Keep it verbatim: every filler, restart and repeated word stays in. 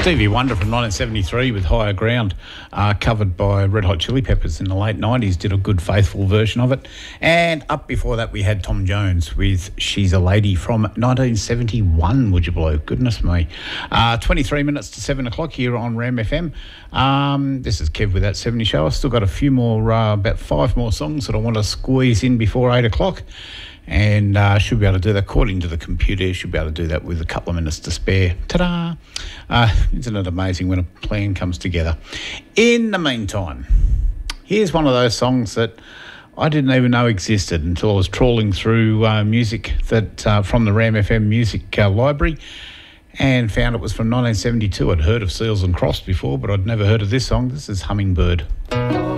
Stevie Wonder from nineteen seventy-three with Higher Ground, uh, covered by Red Hot Chili Peppers in the late nineties, did a good faithful version of it. And up before that we had Tom Jones with She's a Lady from nineteen seventy-one, would you believe? Goodness me. Uh, twenty-three minutes to seven o'clock here on Ram F M. Um, this is Kev with That seventy Show. I've still got a few more, uh, about five more songs that I want to squeeze in before eight o'clock. And uh, should be able to do that, according to the computer, should be able to do that with a couple of minutes to spare. Ta-da! Uh, isn't it amazing when a plan comes together? In the meantime, here's one of those songs that I didn't even know existed until I was trawling through uh, music that uh, from the Ram F M music uh, library and found it was from nineteen seventy-two. I'd heard of Seals and Crofts before, but I'd never heard of this song. This is Hummingbird.